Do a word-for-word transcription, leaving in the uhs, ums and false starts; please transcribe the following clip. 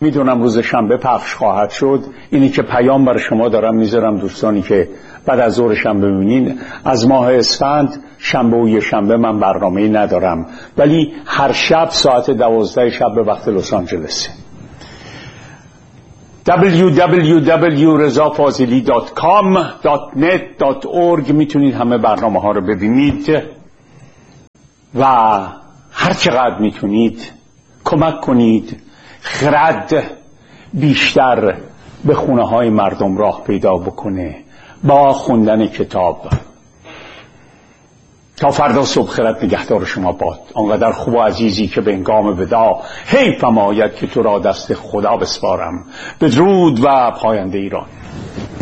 میدونم روز شنبه پخش خواهد شد. اینی که پیام بر شما دارم میذارم دوستانی که بعد از ظهر شنبه ببینین، از ماه اسفند شنبه و یه شنبه من برنامه‌ای ندارم، ولی هر شب ساعت دوازده شب به وقت لس آنجلس. دبلیو دبلیو دبلیو رضا فاضلی دات کام دات نت دات اورگ میتونید همه برنامه ها رو ببینید و هر چقدر میتونید کمک کنید خرد بیشتر به خونه های مردم راه پیدا بکنه با خوندن کتاب. تا فردا صبح خرد نگهدار شما باد. آنقدر خوب و عزیزی که به انگام ودا حیفم آید که تو را دست خدا بسپارم. بدرود و پاینده ایران.